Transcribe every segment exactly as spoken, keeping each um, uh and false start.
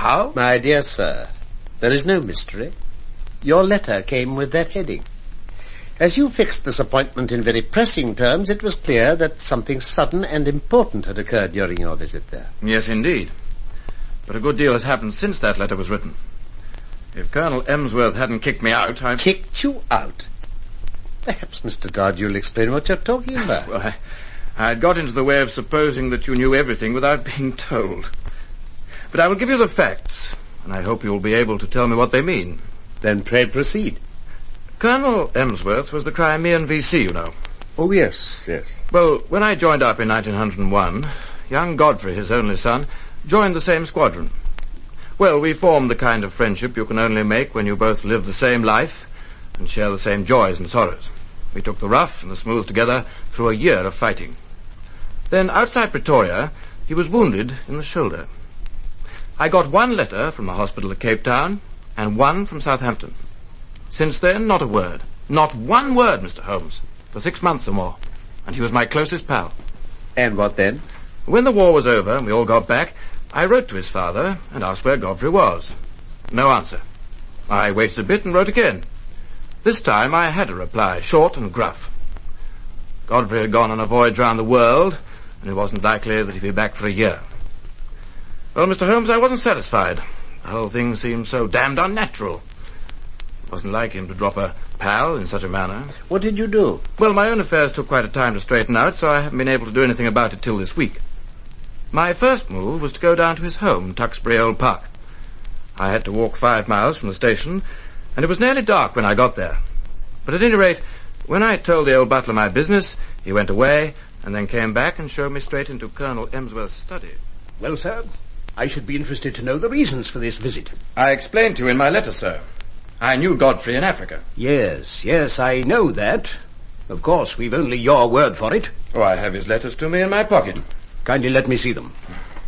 How? My dear sir, there is no mystery. Your letter came with that heading. As you fixed this appointment in very pressing terms, it was clear that something sudden and important had occurred during your visit there. Yes, indeed. But a good deal has happened since that letter was written. If Colonel Emsworth hadn't kicked me out, I... Kicked you out? Perhaps, Mister Dodd, you'll explain what you're talking about. Well, I, I had got into the way of supposing that you knew everything without being told. But I will give you the facts, and I hope you will be able to tell me what they mean. Then pray proceed. Colonel Emsworth was the Crimean V C, you know. Oh, yes, yes. Well, when I joined up in nineteen oh one, young Godfrey, his only son, joined the same squadron. Well, we formed the kind of friendship you can only make when you both live the same life and share the same joys and sorrows. We took the rough and the smooth together through a year of fighting. Then, outside Pretoria, he was wounded in the shoulder. I got one letter from the hospital at Cape Town and one from Southampton. Since then, not a word. Not one word, Mister Holmes, for six months or more. And he was my closest pal. And what then? When the war was over and we all got back, I wrote to his father and asked where Godfrey was. No answer. I waited a bit and wrote again. This time I had a reply, short and gruff. Godfrey had gone on a voyage round the world, and it wasn't likely that he'd be back for a year. Well, Mister Holmes, I wasn't satisfied. The whole thing seemed so damned unnatural. It wasn't like him to drop a pal in such a manner. What did you do? Well, my own affairs took quite a time to straighten out, so I haven't been able to do anything about it till this week. My first move was to go down to his home, Tuxbury Old Park. I had to walk five miles from the station, and it was nearly dark when I got there. But at any rate, when I told the old butler my business, he went away and then came back and showed me straight into Colonel Emsworth's study. Well, sir, I should be interested to know the reasons for this visit. I explained to you in my letter, sir. I knew Godfrey in Africa. Yes, yes, I know that. Of course, we've only your word for it. Oh, I have his letters to me in my pocket. Kindly let me see them.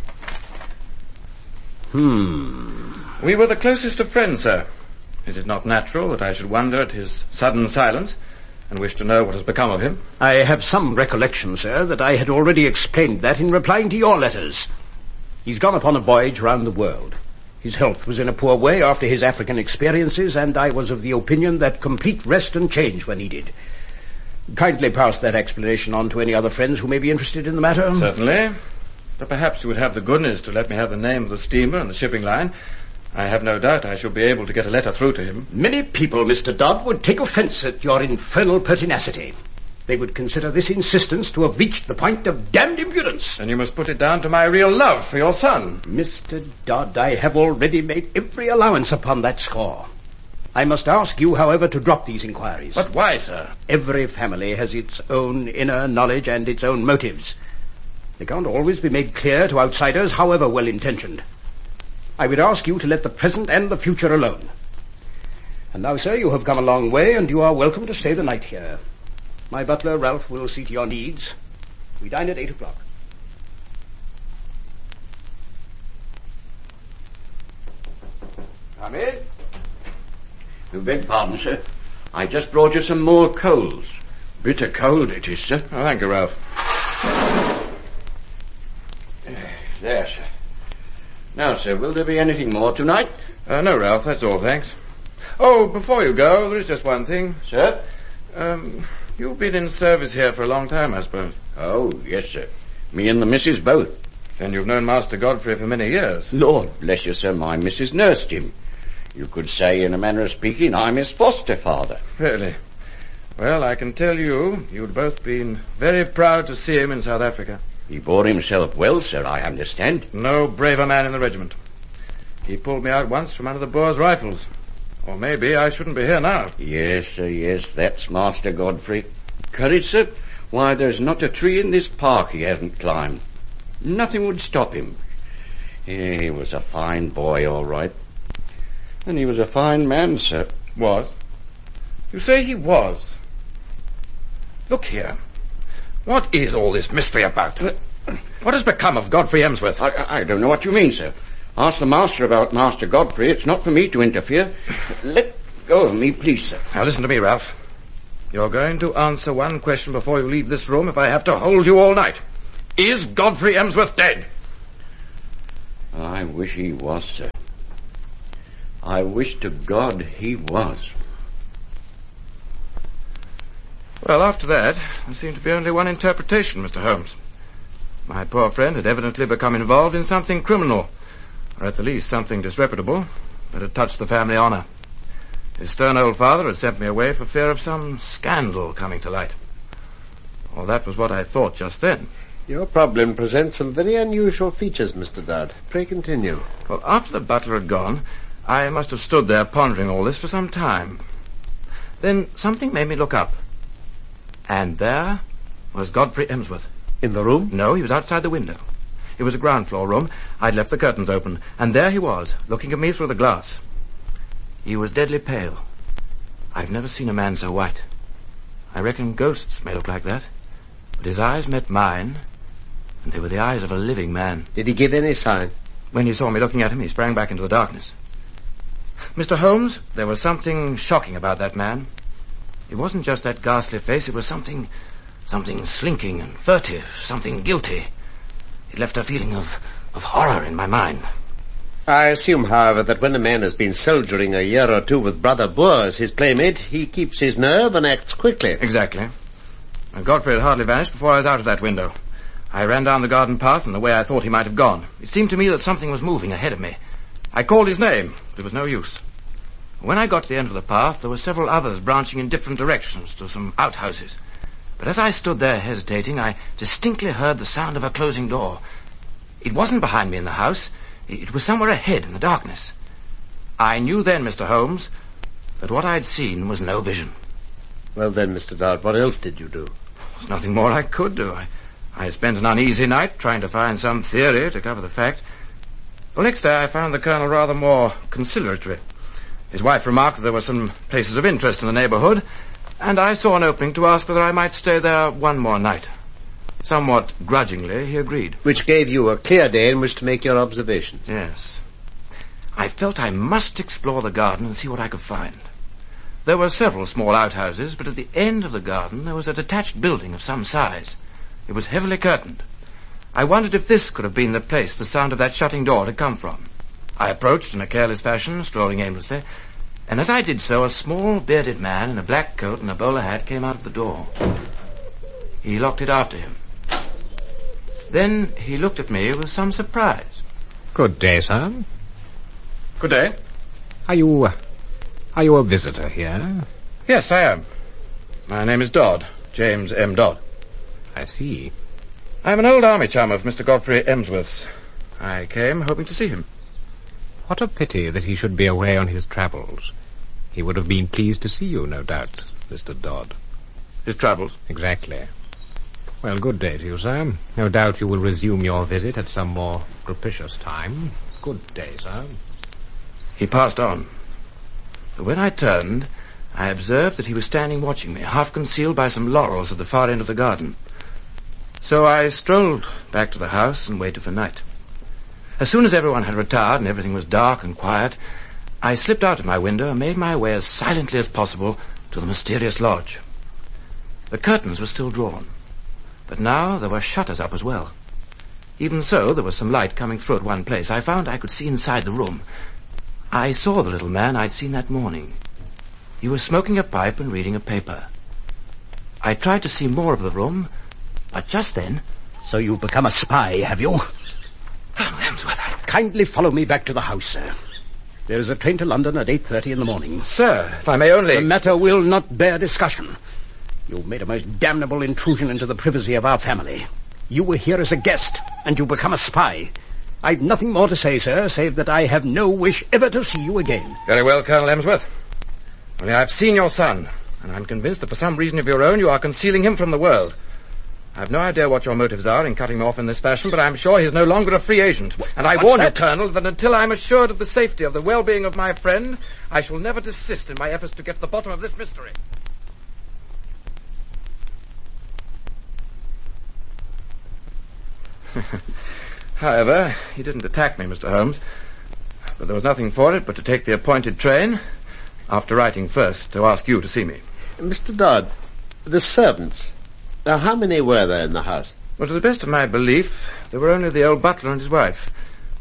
Hmm. We were the closest of friends, sir. Is it not natural that I should wonder at his sudden silence and wish to know what has become of him? I have some recollection, sir, that I had already explained that in replying to your letters. He's gone upon a voyage round the world. His health was in a poor way after his African experiences, and I was of the opinion that complete rest and change were needed. Kindly pass that explanation on to any other friends who may be interested in the matter. Certainly. But perhaps you would have the goodness to let me have the name of the steamer and the shipping line. I have no doubt I shall be able to get a letter through to him. Many people, Mister Dodd, would take offence at your infernal pertinacity. They would consider this insistence to have reached the point of damned impudence. And you must put it down to my real love for your son. Mister Dodd, I have already made every allowance upon that score. I must ask you, however, to drop these inquiries. But why, sir? Every family has its own inner knowledge and its own motives. They can't always be made clear to outsiders, however well-intentioned. I would ask you to let the present and the future alone. And now, sir, you have come a long way, and you are welcome to stay the night here. My butler, Ralph, will see to your needs. We dine at eight o'clock. Come in. You beg pardon, sir. I just brought you some more coals. Bitter cold it is, sir. Oh, thank you, Ralph. There, sir. Now, sir, will there be anything more tonight? Uh, no, Ralph, that's all, thanks. Oh, before you go, there is just one thing. Sir? Um, you've been in service here for a long time, I suppose. Oh, yes, sir. Me and the missus both. Then you've known Master Godfrey for many years. Lord bless you, sir, my missus nursed him. You could say, in a manner of speaking, I'm his foster father. Really? Well, I can tell you, you'd both been very proud to see him in South Africa. He bore himself well, sir, I understand. No braver man in the regiment. He pulled me out once from under the Boer's rifles. Or maybe I shouldn't be here now. Yes, sir, yes, that's Master Godfrey. Courage, sir? Why, there's not a tree in this park he hasn't climbed. Nothing would stop him. He was a fine boy, all right. And he was a fine man, sir. Was? You say he was? Look here. What is all this mystery about? What has become of Godfrey Emsworth? I, I don't know what you mean, sir. Ask the master about Master Godfrey. It's not for me to interfere. Let go of me, please, sir. Now, listen to me, Ralph. You're going to answer one question before you leave this room if I have to hold you all night. Is Godfrey Emsworth dead? I wish he was, sir. I wish to God he was. Well, after that, there seemed to be only one interpretation, Mister Holmes. My poor friend had evidently become involved in something criminal, or at the least something disreputable, that had touched the family honor. His stern old father had sent me away for fear of some scandal coming to light. Well, that was what I thought just then. Your problem presents some very unusual features, Mister Dodd. Pray continue. Well, after the butler had gone, I must have stood there pondering all this for some time. Then something made me look up. And there was Godfrey Emsworth. In the room? No, he was outside the window. It was a ground floor room. I'd left the curtains open, and there he was, looking at me through the glass. He was deadly pale. I've never seen a man so white. I reckon ghosts may look like that. But his eyes met mine, and they were the eyes of a living man. Did he give any sign? When he saw me looking at him, he sprang back into the darkness. Mister Holmes, there was something shocking about that man. It wasn't just that ghastly face, it was something, something slinking and furtive, something guilty. It left a feeling of, of horror in my mind. I assume, however, that when a man has been soldiering a year or two with Brother Boer as his playmate, he keeps his nerve and acts quickly. Exactly. And Godfrey had hardly vanished before I was out of that window. I ran down the garden path in the way I thought he might have gone. It seemed to me that something was moving ahead of me. I called his name, but it was no use. When I got to the end of the path, there were several others branching in different directions to some outhouses. But as I stood there hesitating, I distinctly heard the sound of a closing door. It wasn't behind me in the house. It was somewhere ahead in the darkness. I knew then, Mister Holmes, that what I'd seen was no vision. Well then, Mister Dodd, what else did you do? There was nothing more I could do. I, I spent an uneasy night trying to find some theory to cover the fact. Well, next day I found the Colonel rather more conciliatory. His wife remarked that there were some places of interest in the neighborhood, and I saw an opening to ask whether I might stay there one more night. Somewhat grudgingly, he agreed. Which gave you a clear day in which to make your observations. Yes. I felt I must explore the garden and see what I could find. There were several small outhouses, but at the end of the garden there was a detached building of some size. It was heavily curtained. I wondered if this could have been the place the sound of that shutting door had come from. I approached in a careless fashion, strolling aimlessly, and as I did so, a small bearded man in a black coat and a bowler hat came out of the door. He locked it after him. Then he looked at me with some surprise. Good day, sir. Good day. Are you, uh, are you a visitor here? Yes, I am. My name is Dodd, James M. Dodd. I see. I'm an old army chum of Mister Godfrey Emsworth's. I came hoping to see him. What a pity that he should be away on his travels. He would have been pleased to see you, no doubt, Mister Dodd. His travels? Exactly. Well, good day to you, sir. No doubt you will resume your visit at some more propitious time. Good day, sir. He passed on. But when I turned, I observed that he was standing watching me, half concealed by some laurels at the far end of the garden. So I strolled back to the house and waited for night. As soon as everyone had retired and everything was dark and quiet, I slipped out of my window and made my way as silently as possible to the mysterious lodge. The curtains were still drawn, but now there were shutters up as well. Even so, there was some light coming through at one place. I found I could see inside the room. I saw the little man I'd seen that morning. He was smoking a pipe and reading a paper. I tried to see more of the room, but just then... So you've become a spy, have you? Colonel Emsworth, I... Kindly follow me back to the house, sir. There is a train to London at eight thirty in the morning. Sir, if I may only... The matter will not bear discussion. You've made a most damnable intrusion into the privacy of our family. You were here as a guest, and you become a spy. I've nothing more to say, sir, save that I have no wish ever to see you again. Very well, Colonel Emsworth. Only I've seen your son, and I'm convinced that for some reason of your own you are concealing him from the world. I've no idea what your motives are in cutting him off in this fashion, but I'm sure he's no longer a free agent. And I What's warn that? you, Colonel, that until I'm assured of the safety of the well-being of my friend, I shall never desist in my efforts to get to the bottom of this mystery. However, he didn't attack me, Mister Holmes. But there was nothing for it but to take the appointed train, after writing first to ask you to see me. Mister Dodd, the servants... Now, how many were there in the house? Well, to the best of my belief, there were only the old butler and his wife.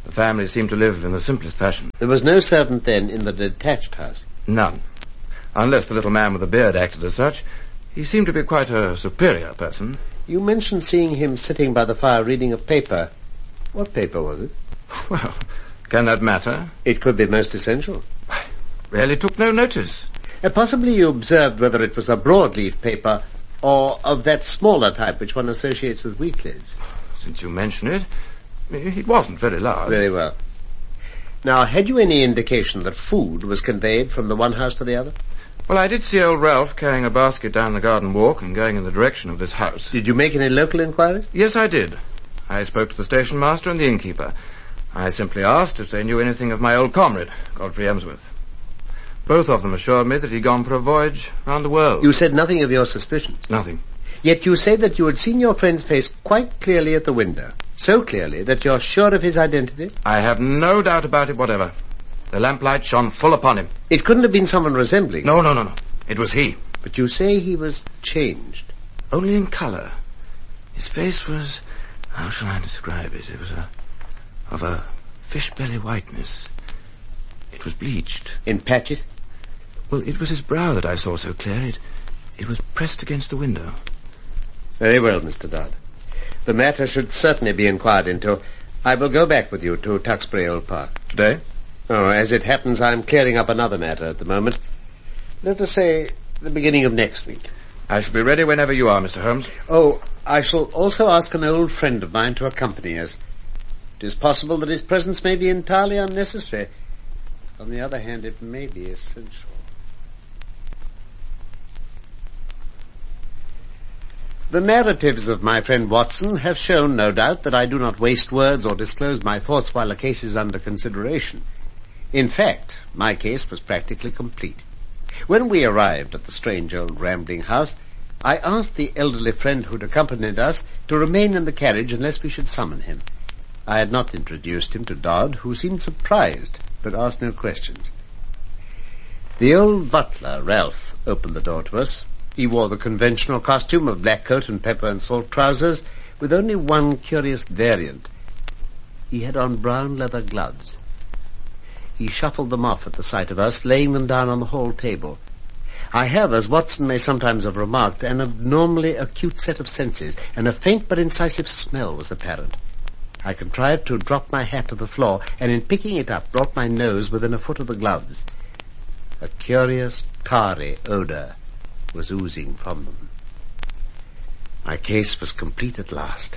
The family seemed to live in the simplest fashion. There was no servant then in the detached house? None. Unless the little man with the beard acted as such. He seemed to be quite a superior person. You mentioned seeing him sitting by the fire reading a paper. What paper was it? Well, can that matter? It could be most essential. I really took no notice. Uh, possibly you observed whether it was a broadleaf paper or of that smaller type which one associates with weeklies. Since you mention it, it wasn't very large. Very well. Now, had you any indication that food was conveyed from the one house to the other? Well, I did see old Ralph carrying a basket down the garden walk and going in the direction of this house. Did you make any local inquiries? Yes, I did. I spoke to the station master and the innkeeper. I simply asked if they knew anything of my old comrade, Godfrey Emsworth. Both of them assured me that he'd gone for a voyage round the world. You said nothing of your suspicions? Nothing. Yet you say that you had seen your friend's face quite clearly at the window. So clearly that you're sure of his identity? I have no doubt about it whatever. The lamplight shone full upon him. It couldn't have been someone resembling. No, no, no, no. It was he. But you say he was changed. Only in colour. His face was... How shall I describe it? It was a... of a fish-belly whiteness. It was bleached. In patches? Well, it was his brow that I saw so clear. It, it was pressed against the window. Very well, Mister Dodd. The matter should certainly be inquired into. I will go back with you to Tuxbury Old Park. Today? Oh, as it happens, I'm clearing up another matter at the moment. Let us say the beginning of next week. I shall be ready whenever you are, Mister Holmes. Oh, I shall also ask an old friend of mine to accompany us. It is possible that his presence may be entirely unnecessary. On the other hand, it may be essential. The narratives of my friend Watson have shown, no doubt, that I do not waste words or disclose my thoughts while a case is under consideration. In fact, my case was practically complete. When we arrived at the strange old rambling house, I asked the elderly friend who'd accompanied us to remain in the carriage unless we should summon him. I had not introduced him to Dodd, who seemed surprised, but asked no questions. The old butler, Ralph, opened the door to us. He wore the conventional costume of black coat and pepper and salt trousers, with only one curious variant. He had on brown leather gloves. He shuffled them off at the sight of us, laying them down on the hall table. I have, as Watson may sometimes have remarked, an abnormally acute set of senses, and a faint but incisive smell was apparent. I contrived to drop my hat to the floor, and in picking it up brought my nose within a foot of the gloves. A curious, tarry odour was oozing from them. My case was complete at last.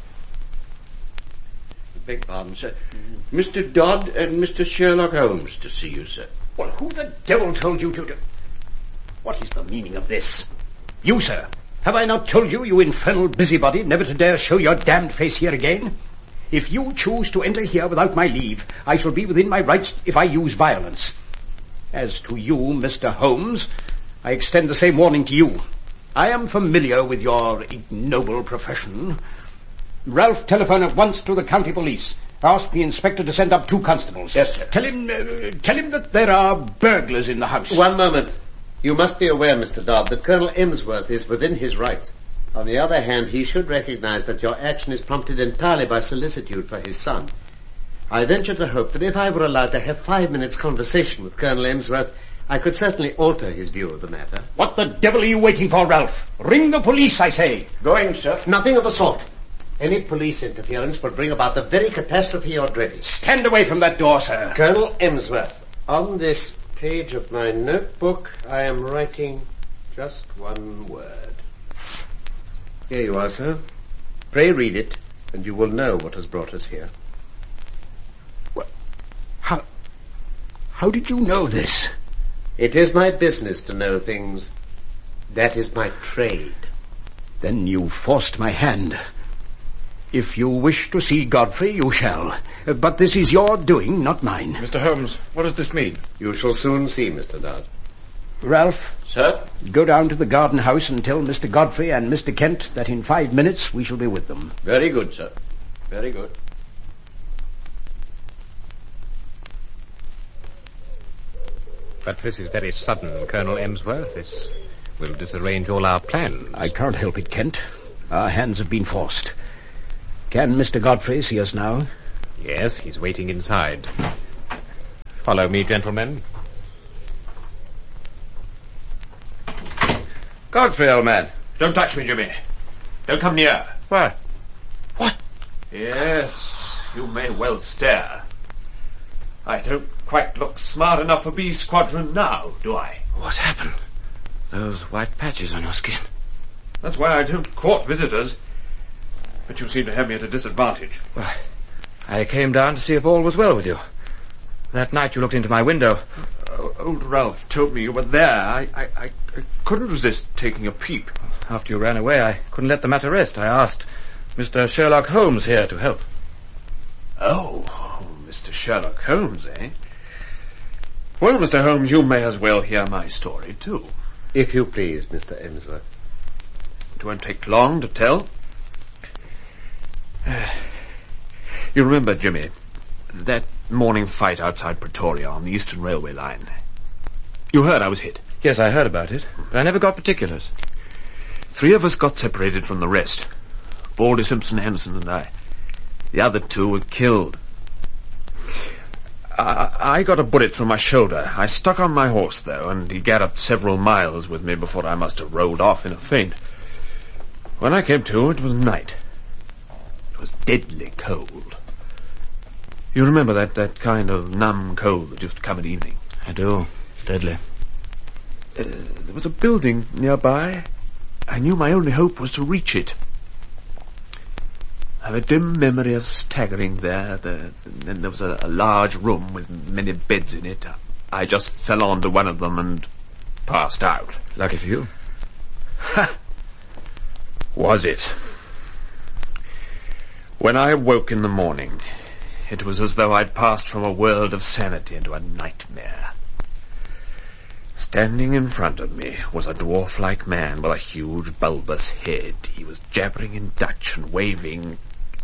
Beg pardon, sir. Mister Dodd and Mister Sherlock Holmes to see you, sir. Well, who the devil told you to do... What is the meaning of this? You, sir. Have I not told you, you infernal busybody, never to dare show your damned face here again? If you choose to enter here without my leave, I shall be within my rights if I use violence. As to you, Mister Holmes, I extend the same warning to you. I am familiar with your ignoble profession. Ralph, telephone at once to the county police. Ask the inspector to send up two constables. Yes, sir. Tell him, uh, tell him that there are burglars in the house. One moment. You must be aware, Mister Dodd, that Colonel Emsworth is within his rights. On the other hand, he should recognize that your action is prompted entirely by solicitude for his son. I venture to hope that if I were allowed to have five minutes' conversation with Colonel Emsworth, I could certainly alter his view of the matter. What the devil are you waiting for, Ralph? Ring the police, I say. Going, sir. Nothing of the sort. Any police interference would bring about the very catastrophe you're dreading. Stand away from that door, sir. Colonel Emsworth, on this page of my notebook, I am writing just one word. Here you are, sir. Pray read it, and you will know what has brought us here. What? How... How did you know this? It is my business to know things. That is my trade. Then you forced my hand. If you wish to see Godfrey, you shall. Uh, but this is your doing, not mine. Mister Holmes, what does this mean? You shall soon see, Mister Dodd. Ralph? Sir? Go down to the garden house and tell Mister Godfrey and Mister Kent that in five minutes we shall be with them. Very good, sir. Very good. But this is very sudden, Colonel Emsworth. This will disarrange all our plans. I can't help it, Kent. Our hands have been forced. Can Mister Godfrey see us now? Yes, he's waiting inside. Follow me, gentlemen. Godfrey, old man. Don't touch me, Jimmy. Don't come near. Why? What? Yes, you may well stare. I don't quite look smart enough for B Squadron now, do I? What happened? Those white patches on your skin. That's why I don't court visitors. But you seem to have me at a disadvantage. Why, I came down to see if all was well with you. That night you looked into my window. Uh, old Ralph told me you were there. I, I, I, I couldn't resist taking a peep. After you ran away, I couldn't let the matter rest. I asked Mister Sherlock Holmes here to help. Oh, Mister Sherlock Holmes, eh? Well, Mister Holmes, you may as well hear my story, too. If you please, Mister Emsworth. It won't take long to tell. Uh, you remember, Jimmy, that morning fight outside Pretoria on the Eastern Railway line? You heard I was hit. Yes, I heard about it, but I never got particulars. Three of us got separated from the rest. Baldy, Simpson, Henderson, and I. The other two were killed. I, I got a bullet through my shoulder. I stuck on my horse, though, and he galloped several miles with me before I must have rolled off in a faint. When I came to, it was night. It was deadly cold. You remember that, that kind of numb cold that used to come at evening? I do. Deadly. Uh, there was a building nearby. I knew my only hope was to reach it. I have a dim memory of staggering there. The, then there was a, a large room with many beds in it. I just fell onto one of them and passed out. Lucky for you. Ha! Was it? When I awoke in the morning, it was as though I'd passed from a world of sanity into a nightmare. Standing in front of me was a dwarf-like man with a huge bulbous head. He was jabbering in Dutch and waving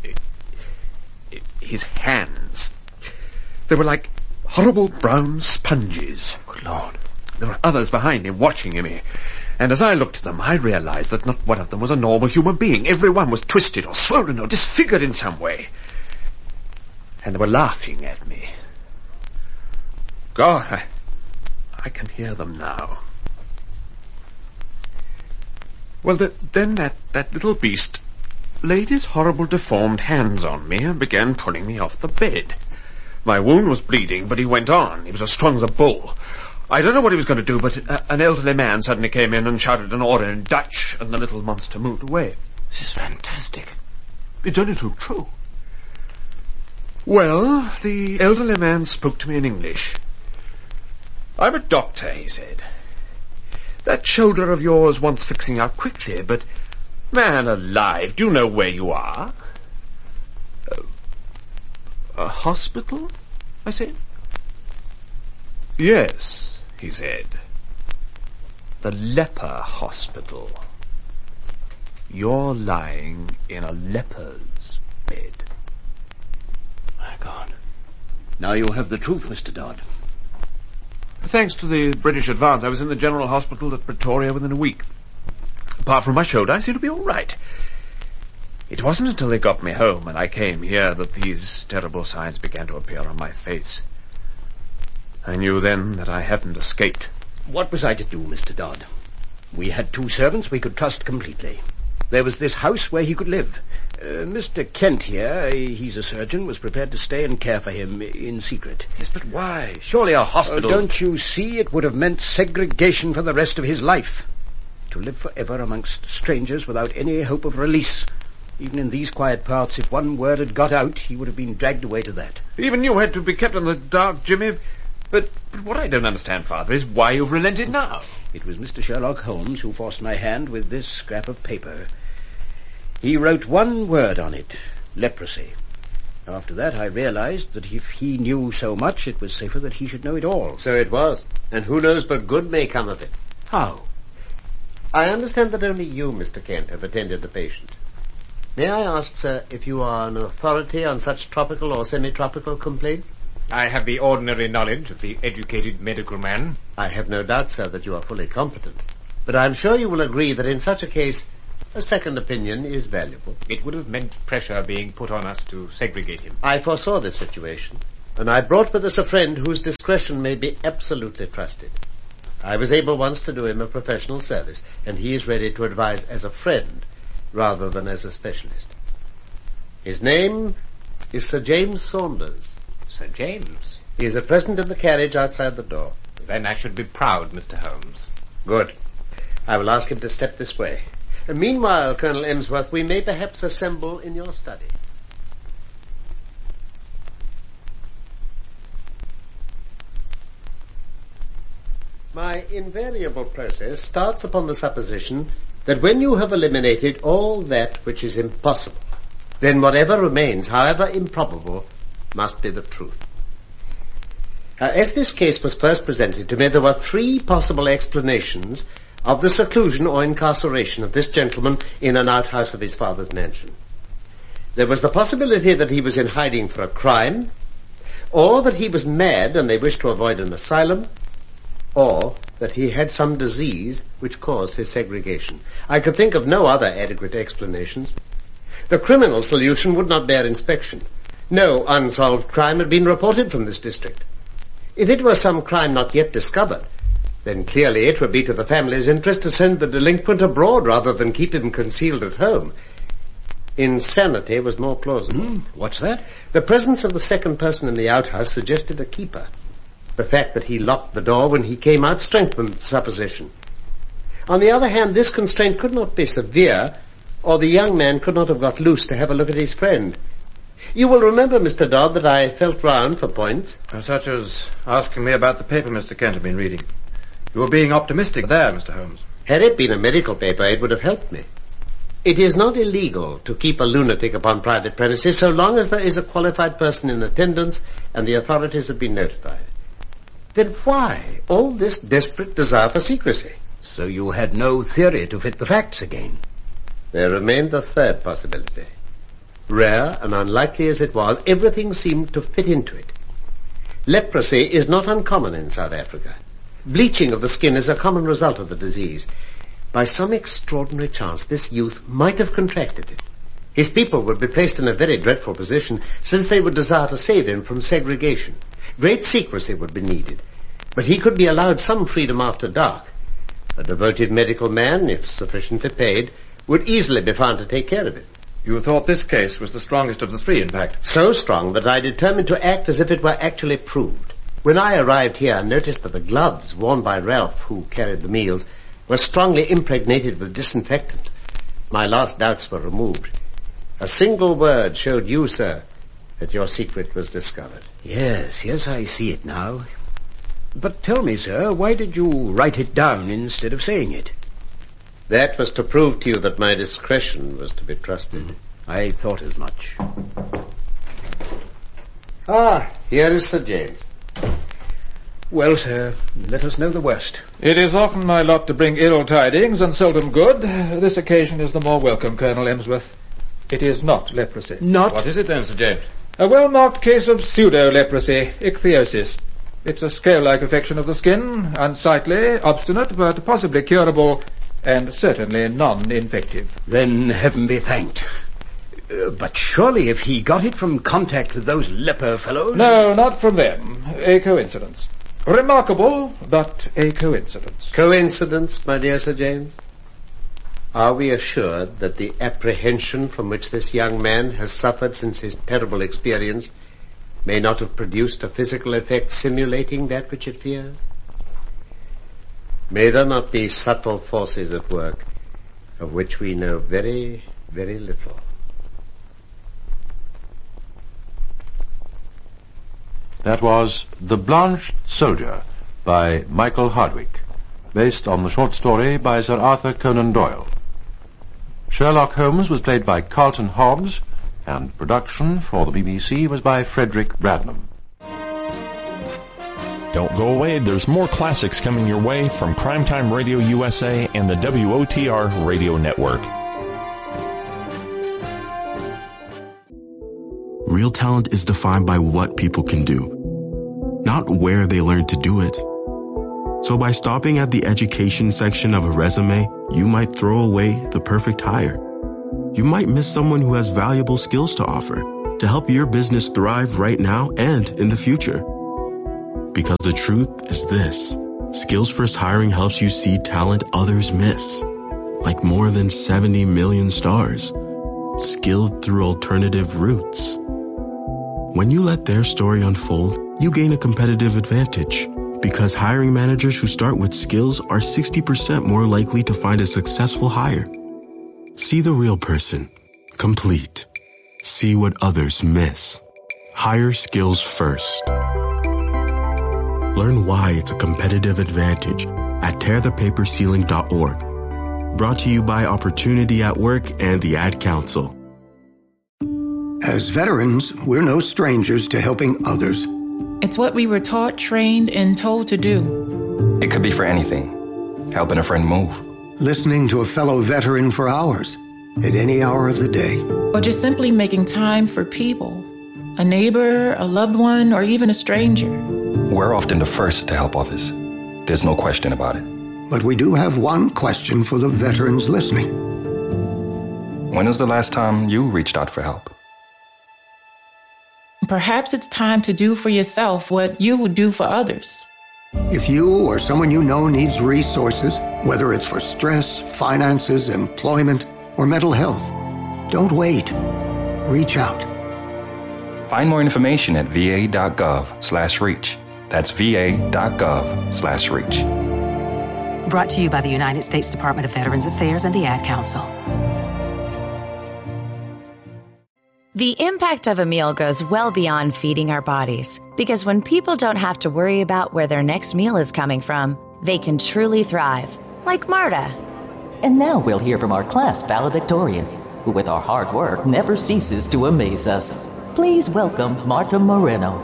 his hands. They were like horrible brown sponges. Good Lord. There were others behind him watching me, and as I looked at them, I realized that not one of them was a normal human being. Every one was twisted or swollen or disfigured in some way. And they were laughing at me. God, I, I can hear them now. Well, the, then that, that little beast laid his horrible deformed hands on me and began pulling me off the bed. My wound was bleeding, but he went on. He was as strong as a bull. I don't know what he was going to do, but uh, an elderly man suddenly came in and shouted an order in Dutch, and the little monster moved away. This is fantastic. It's only too true. Well, the elderly man spoke to me in English. I'm a doctor, he said. That shoulder of yours wants fixing out quickly, but, man alive, do you know where you are? Uh, a hospital? I said. Yes, he said. The leper hospital. You're lying in a leper's bed. My God. Now you have the truth, Mister Dodd. Thanks to the British advance, I was in the General Hospital at Pretoria within a week. Apart from my shoulder, I seem to be all right. It wasn't until they got me home and I came here that these terrible signs began to appear on my face. I knew then that I hadn't escaped. What was I to do, Mister Dodd? We had two servants we could trust completely. There was this house where he could live. Uh, Mister Kent here, he's a surgeon, was prepared to stay and care for him in secret. Yes, but why? Surely a hospital... Oh, don't you see? It would have meant segregation for the rest of his life. To live forever amongst strangers without any hope of release. Even in these quiet parts, if one word had got out, he would have been dragged away to that. Even you had to be kept in the dark, Jimmy. But, but what I don't understand, Father, is why you've relented now. It was Mister Sherlock Holmes who forced my hand with this scrap of paper. He wrote one word on it, leprosy. After that, I realized that if he knew so much, it was safer that he should know it all. So it was. And who knows but good may come of it. How? I understand that only you, Mister Kent, have attended the patient. May I ask, sir, if you are an authority on such tropical or semi-tropical complaints? I have the ordinary knowledge of the educated medical man. I have no doubt, sir, that you are fully competent. But I'm sure you will agree that in such a case, A second opinion is valuable. It would have meant pressure being put on us to segregate him. I foresaw this situation, and I brought with us a friend whose discretion may be absolutely trusted. I was able once to do him a professional service, and he is ready to advise as a friend rather than as a specialist. His name is Sir James Saunders. Sir James? He is at present in the carriage outside the door. Then I should be proud, Mister Holmes. Good. I will ask him to step this way. And meanwhile, Colonel Emsworth, we may perhaps assemble in your study. My invariable process starts upon the supposition that when you have eliminated all that which is impossible, then whatever remains, however improbable, must be the truth. Uh, as this case was first presented to me, there were three possible explanations of the seclusion or incarceration of this gentleman in an outhouse of his father's mansion. There was the possibility that he was in hiding for a crime, or that he was mad and they wished to avoid an asylum, or that he had some disease which caused his segregation. I could think of no other adequate explanations. The criminal solution would not bear inspection. No unsolved crime had been reported from this district. If it were some crime not yet discovered, then clearly it would be to the family's interest to send the delinquent abroad rather than keep him concealed at home. Insanity was more plausible. Mm, what's that? The presence of the second person in the outhouse suggested a keeper. The fact that he locked the door when he came out strengthened the supposition. On the other hand, this constraint could not be severe, or the young man could not have got loose to have a look at his friend. You will remember, Mister Dodd, that I felt round for points. Such as asking me about the paper Mister Kent had been reading. You were being optimistic there, Mister Holmes. Had it been a medical paper, it would have helped me. It is not illegal to keep a lunatic upon private premises so long as there is a qualified person in attendance and the authorities have been notified. Then why all this desperate desire for secrecy? So you had no theory to fit the facts again? There remained the third possibility. Rare and unlikely as it was, everything seemed to fit into it. Leprosy is not uncommon in South Africa. Bleaching of the skin is a common result of the disease. By some extraordinary chance, this youth might have contracted it. His people would be placed in a very dreadful position, since they would desire to save him from segregation. Great secrecy would be needed, but he could be allowed some freedom after dark. A devoted medical man, if sufficiently paid, would easily be found to take care of it. You thought this case was the strongest of the three, in fact. So strong that I determined to act as if it were actually proved. When I arrived here, I noticed that the gloves worn by Ralph, who carried the meals, were strongly impregnated with disinfectant. My last doubts were removed. A single word showed you, sir, that your secret was discovered. Yes, yes, I see it now. But tell me, sir, why did you write it down instead of saying it? That was to prove to you that my discretion was to be trusted. Mm. I thought as much. Ah, here is Sir James. Well, sir, let us know the worst. It is often my lot to bring ill tidings, and seldom good. This occasion is the more welcome, Colonel Emsworth. It is not leprosy. Not? What is it then, Sir James? A well-marked case of pseudo-leprosy, ichthyosis. It's a scale-like affection of the skin, unsightly, obstinate, but possibly curable, and certainly non-infective. Then heaven be thanked. Uh, but surely if he got it from contact with those leper fellows... No, not from them. A coincidence. Remarkable, but a coincidence. Coincidence, my dear Sir James? Are we assured that the apprehension from which this young man has suffered since his terrible experience may not have produced a physical effect simulating that which it fears? May there not be subtle forces at work of which we know very, very little? That was The Blanched Soldier by Michael Hardwick, based on the short story by Sir Arthur Conan Doyle. Sherlock Holmes was played by Carlton Hobbs, and production for the B B C was by Frederick Bradnam. Don't go away, there's more classics coming your way from Crime Time Radio U S A and the W O T R Radio Network. Real talent is defined by what people can do, not where they learn to do it. So by stopping at the education section of a resume, you might throw away the perfect hire. You might miss someone who has valuable skills to offer to help your business thrive right now and in the future. Because the truth is this: Skills First Hiring helps you see talent others miss, like more than seventy million stars, skilled through alternative routes. When you let their story unfold, you gain a competitive advantage, because hiring managers who start with skills are sixty percent more likely to find a successful hire. See the real person, complete. See what others miss. Hire skills first. Learn why it's a competitive advantage at tear the paper ceiling dot org. Brought to you by Opportunity at Work and the Ad Council. As veterans, we're no strangers to helping others. It's what we were taught, trained, and told to do. It could be for anything. Helping a friend move. Listening to a fellow veteran for hours, at any hour of the day. Or just simply making time for people. A neighbor, a loved one, or even a stranger. We're often the first to help others. There's no question about it. But we do have one question for the veterans listening. When was the last time you reached out for help? Perhaps it's time to do for yourself what you would do for others. If you or someone you know needs resources, whether it's for stress, finances, employment, or mental health, don't wait. Reach out. Find more information at va.gov slash reach. That's va.gov slash reach. Brought to you by the United States Department of Veterans Affairs and the Ad Council. The impact of a meal goes well beyond feeding our bodies, because when people don't have to worry about where their next meal is coming from, they can truly thrive, like Marta. And now we'll hear from our class valedictorian, who with our hard work never ceases to amaze us. Please welcome Marta Moreno.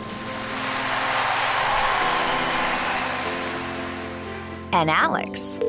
And Alex.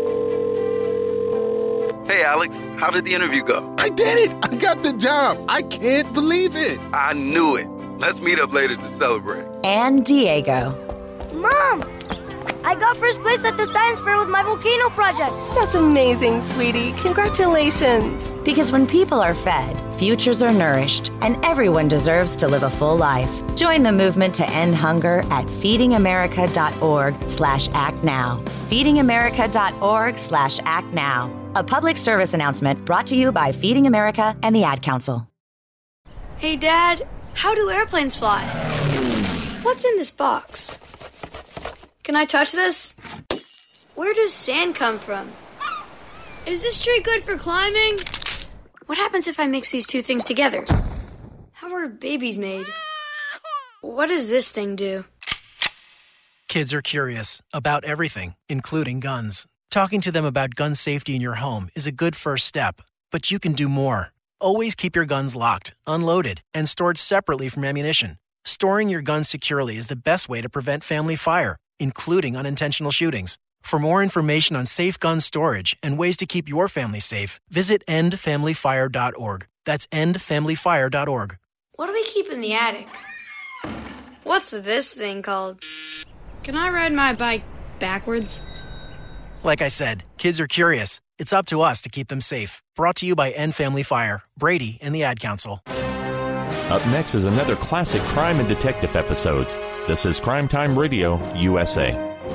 Hey, Alex, how did the interview go? I did it! I got the job! I can't believe it! I knew it. Let's meet up later to celebrate. And Diego. Mom! I got first place at the science fair with my volcano project. That's amazing, sweetie. Congratulations. Because when people are fed, futures are nourished, and everyone deserves to live a full life. Join the movement to end hunger at feedingamerica.org slash act now. feedingamerica.org slash act now. A public service announcement brought to you by Feeding America and the Ad Council. Hey, Dad, how do airplanes fly? What's in this box? Can I touch this? Where does sand come from? Is this tree good for climbing? What happens if I mix these two things together? How are babies made? What does this thing do? Kids are curious about everything, including guns. Talking to them about gun safety in your home is a good first step, but you can do more. Always keep your guns locked, unloaded, and stored separately from ammunition. Storing your guns securely is the best way to prevent family fire, including unintentional shootings. For more information on safe gun storage and ways to keep your family safe, visit end family fire dot org. That's end family fire dot org. What do we keep in the attic? What's this thing called? Can I ride my bike backwards? Like I said, kids are curious. It's up to us to keep them safe. Brought to you by End Family Fire, Brady, and the Ad Council. Up next is another classic crime and detective episode. This is Crime Time Radio, U S A.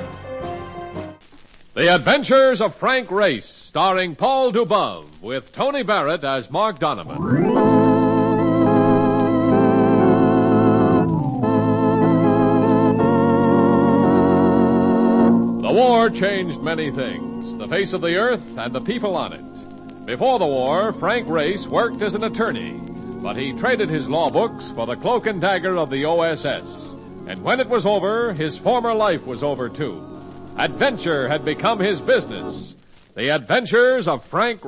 The Adventures of Frank Race, starring Paul Dubove, with Tony Barrett as Mark Donovan. The war changed many things, the face of the earth and the people on it. Before the war, Frank Race worked as an attorney, but he traded his law books for the cloak and dagger of the O S S. And when it was over, his former life was over too. Adventure had become his business. The Adventures of Frank